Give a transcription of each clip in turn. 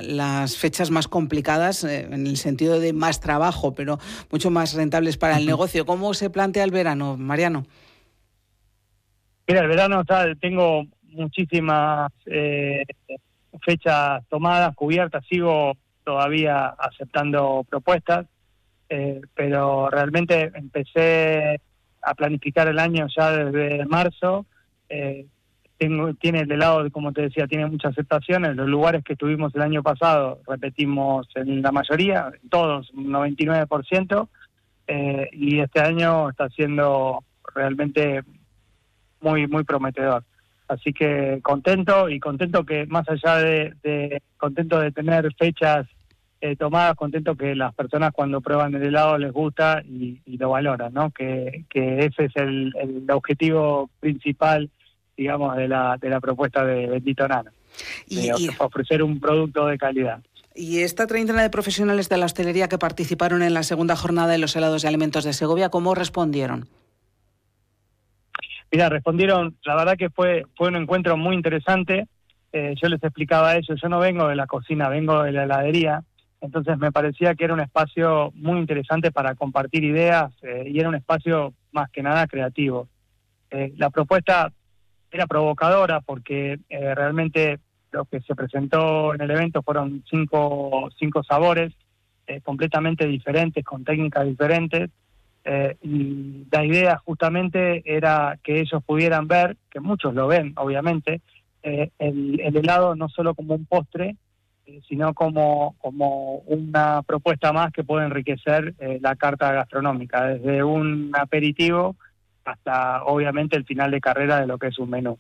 las fechas más complicadas en el sentido de más trabajo, pero mucho más rentables para el negocio. ¿Cómo se plantea el verano, Mariano? Mira, el verano tengo muchísimas fechas tomadas, cubiertas, sigo todavía aceptando propuestas, pero realmente empecé a planificar el año ya desde marzo. Tiene el helado, como te decía, tiene mucha aceptación. En los lugares que estuvimos el año pasado repetimos en la mayoría, todos, un 99%, y este año está siendo realmente muy, muy prometedor. Así que contento que más allá de contento de tener fechas tomadas, contento que las personas cuando prueban el helado les gusta y lo valoran, ¿no? Que ese es el objetivo principal, digamos, de la propuesta de Bendito Nano, ofrecer un producto de calidad. Y esta treintena de profesionales de la hostelería que participaron en la segunda jornada de los helados y alimentos de Segovia, ¿cómo respondieron? Mira, respondieron, la verdad que fue un encuentro muy interesante. Yo les explicaba a ellos, yo no vengo de la cocina, vengo de la heladería, entonces me parecía que era un espacio muy interesante para compartir ideas y era un espacio más que nada creativo. La propuesta era provocadora porque realmente lo que se presentó en el evento fueron cinco sabores completamente diferentes, con técnicas diferentes. Y la idea justamente era que ellos pudieran ver, que muchos lo ven obviamente, el helado no solo como un postre, sino como una propuesta más que puede enriquecer la carta gastronómica, desde un aperitivo hasta obviamente el final de carrera de lo que es un menú.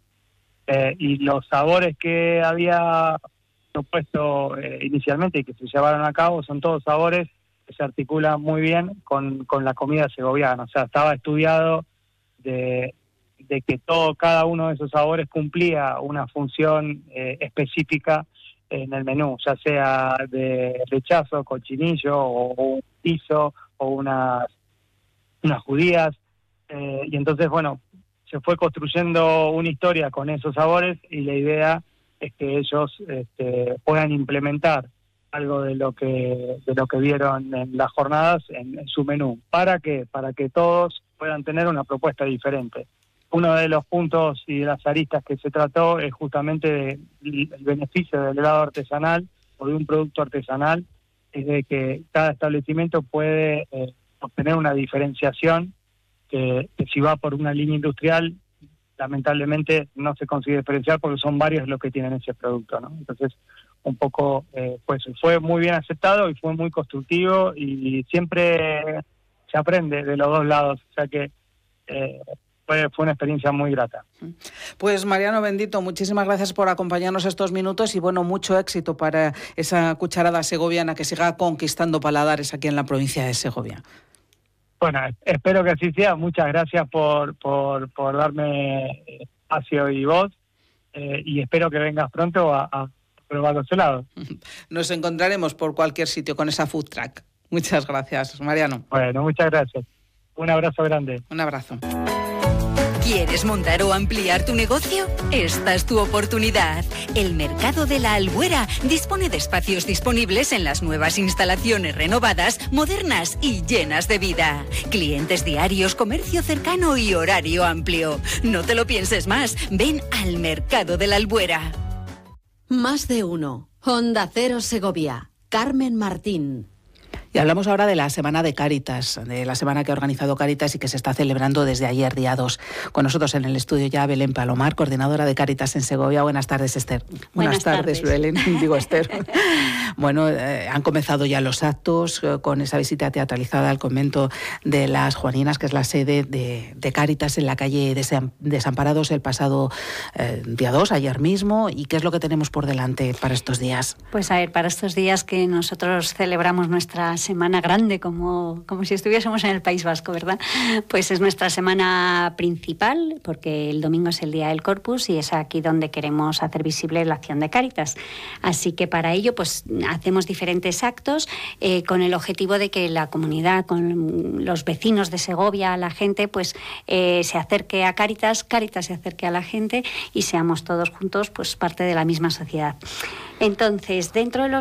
Y los sabores que había propuesto inicialmente y que se llevaron a cabo son todos sabores que se articula muy bien con la comida segoviana. O sea, estaba estudiado de que cada uno de esos sabores cumplía una función específica en el menú, ya sea de rechazo, cochinillo, o un guiso, o unas judías. Y entonces, bueno, se fue construyendo una historia con esos sabores y la idea es que ellos puedan implementar algo de lo que vieron en las jornadas en su menú. ¿Para qué? Para que todos puedan tener una propuesta diferente. Uno de los puntos y de las aristas que se trató es justamente el beneficio del helado artesanal o de un producto artesanal, es de que cada establecimiento puede obtener una diferenciación que si va por una línea industrial, lamentablemente no se consigue diferenciar porque son varios los que tienen ese producto, ¿no? Entonces, un poco, pues fue muy bien aceptado y fue muy constructivo y siempre se aprende de los dos lados, o sea que fue una experiencia muy grata. Pues Mariano Bendito, muchísimas gracias por acompañarnos estos minutos y bueno, mucho éxito para esa cucharada segoviana que siga conquistando paladares aquí en la provincia de Segovia. Bueno, espero que así sea. Muchas gracias por darme espacio y voz y espero que vengas pronto a probar los helados. Nos encontraremos por cualquier sitio con esa food truck. Muchas gracias, Mariano. Bueno, muchas gracias. Un abrazo grande. Un abrazo. ¿Quieres montar o ampliar tu negocio? Esta es tu oportunidad. El Mercado de la Albuera dispone de espacios disponibles en las nuevas instalaciones renovadas, modernas y llenas de vida. Clientes diarios, comercio cercano y horario amplio. No te lo pienses más. Ven al Mercado de la Albuera. Más de uno. Onda Cero Segovia. Carmen Martín. Y hablamos ahora de la Semana de Cáritas, de la semana que ha organizado Cáritas y que se está celebrando desde ayer, día 2. Con nosotros en el estudio ya Belén Palomar, coordinadora de Cáritas en Segovia. Buenas tardes, Esther. Buenas tardes, Belén. Digo, Esther. Bueno, han comenzado ya los actos con esa visita teatralizada al convento de las Juaninas, que es la sede de Cáritas en la calle Desamparados el pasado día 2, ayer mismo. ¿Y qué es lo que tenemos por delante para estos días? Pues a ver, para estos días que nosotros celebramos nuestra semana grande, como si estuviésemos en el País Vasco, ¿verdad? Pues es nuestra semana principal, porque el domingo es el Día del Corpus y es aquí donde queremos hacer visible la acción de Cáritas. Así que para ello, pues hacemos diferentes actos con el objetivo de que la comunidad, con los vecinos de Segovia, la gente, pues se acerque a Cáritas, Cáritas se acerque a la gente y seamos todos juntos, pues parte de la misma sociedad. Entonces, dentro de los